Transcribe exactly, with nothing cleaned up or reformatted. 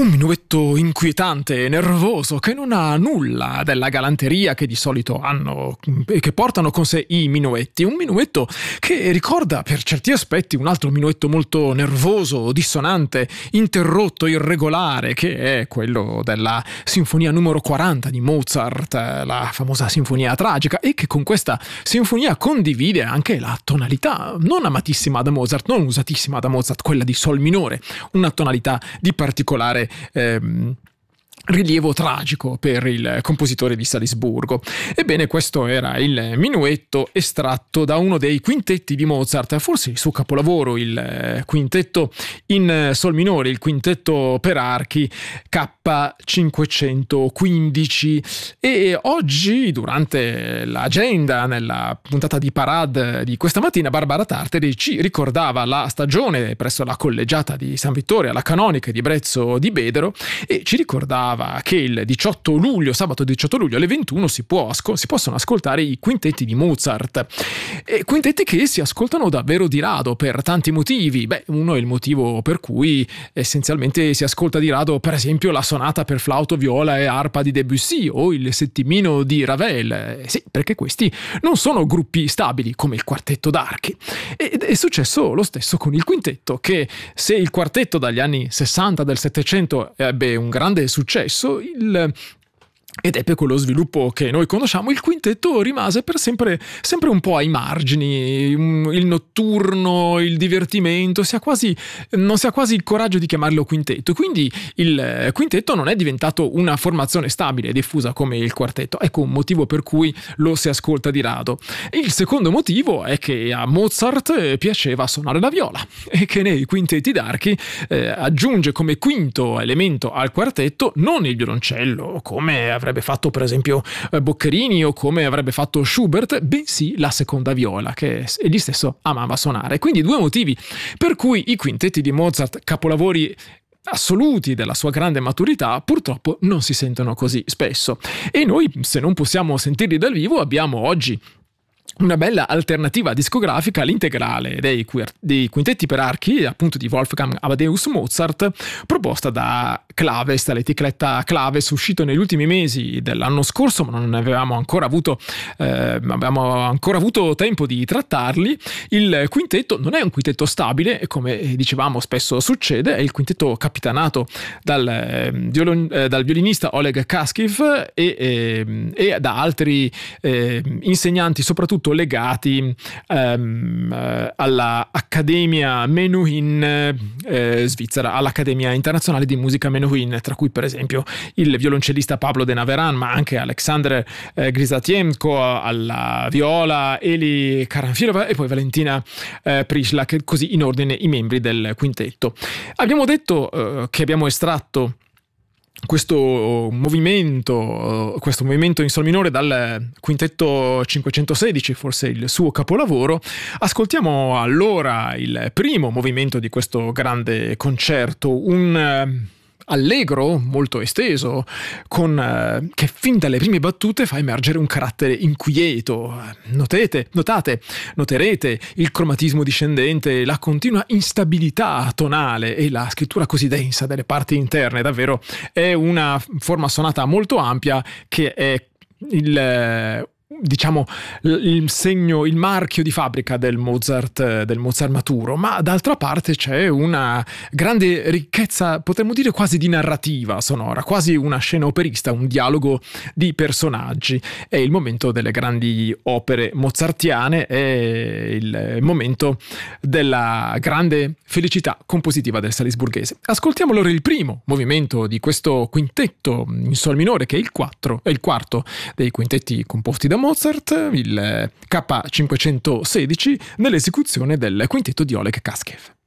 Un minuetto inquietante e nervoso che non ha nulla della galanteria che di solito hanno e che portano con sé i minuetti. Un minuetto che ricorda per certi aspetti un altro minuetto molto nervoso, dissonante, interrotto, irregolare, che è quello della sinfonia numero quaranta di Mozart, la famosa sinfonia tragica, e che con questa sinfonia condivide anche la tonalità non amatissima da Mozart, non usatissima da Mozart, quella di sol minore, una tonalità di particolare Ehm, rilievo tragico per il compositore di Salisburgo. Ebbene, questo era il minuetto estratto da uno dei quintetti di Mozart, forse il suo capolavoro, il quintetto in sol minore, il quintetto per archi K cinquecentoquindici. E oggi, durante l'agenda, nella puntata di Parade di questa mattina, Barbara Tartari ci ricordava la stagione presso la collegiata di San Vittore alla Canonica di Brezzo di Bedero, e ci ricordava che il diciotto luglio, sabato diciotto luglio alle ventuno si, può ascol- si possono ascoltare i quintetti di Mozart, e quintetti che si ascoltano davvero di rado per tanti motivi. Beh, uno è il motivo per cui essenzialmente si ascolta di rado, per esempio, la sonata per flauto, viola e arpa di Debussy o il settimino di Ravel. Eh, sì, perché questi non sono gruppi stabili come il quartetto d'archi. Ed è successo lo stesso con il quintetto, che se il quartetto dagli anni sessanta del Settecento ebbe un grande successo, il ed è per quello sviluppo che noi conosciamo, il quintetto rimase per sempre, sempre un po' ai margini. Il notturno, il divertimento, si ha quasi, non si ha quasi il coraggio di chiamarlo quintetto. Quindi il quintetto non è diventato una formazione stabile e diffusa come il quartetto. Ecco un motivo per cui lo si ascolta di rado. Il secondo motivo è che a Mozart piaceva suonare la viola, e che nei quintetti d'archi eh, aggiunge come quinto elemento al quartetto non il violoncello, come avrebbe fatto per esempio Boccherini o come avrebbe fatto Schubert, bensì la seconda viola, che egli stesso amava suonare. Quindi due motivi per cui i quintetti di Mozart, capolavori assoluti della sua grande maturità, purtroppo non si sentono così spesso. E noi, se non possiamo sentirli dal vivo, abbiamo oggi una bella alternativa discografica, l'integrale dei, dei quintetti per archi, appunto di Wolfgang Amadeus Mozart, proposta da Claves, l'etichetta Claves, uscito negli ultimi mesi dell'anno scorso, ma non avevamo ancora avuto eh, abbiamo ancora avuto tempo di trattarli. Il quintetto non è un quintetto stabile, come dicevamo spesso succede, è il quintetto capitanato dal, eh, violon, eh, dal violinista Oleg Kaskiv e, eh, e da altri eh, insegnanti, soprattutto legati ehm, alla Accademia Menuhin eh, svizzera, all'Accademia Internazionale di Musica Menuhin, tra cui per esempio il violoncellista Pablo de Naveran, ma anche Alexander eh, Grisatienko alla viola, Eli Karanfilova e poi Valentina eh, Prislak, così in ordine i membri del quintetto. Abbiamo detto eh, che abbiamo estratto questo movimento, questo movimento in sol minore dal quintetto cinquecentosedici, forse il suo capolavoro. Ascoltiamo allora il primo movimento di questo grande concerto, un allegro molto esteso, con eh, che fin dalle prime battute fa emergere un carattere inquieto. Notete, notate, noterete il cromatismo discendente, la continua instabilità tonale e la scrittura così densa delle parti interne. Davvero è una forma sonata molto ampia, che è il diciamo il segno, il marchio di fabbrica del Mozart, del Mozart maturo. Ma d'altra parte c'è una grande ricchezza, potremmo dire quasi di narrativa sonora, quasi una scena operista, un dialogo di personaggi. È il momento delle grandi opere mozartiane, è il momento della grande felicità compositiva del salisburghese. Ascoltiamo allora il primo movimento di questo quintetto in sol minore, che è il, quattro, è il quarto dei quintetti composti da Mozart, il K cinquecentosedici, nell'esecuzione del quintetto di Oleg Kaskiv.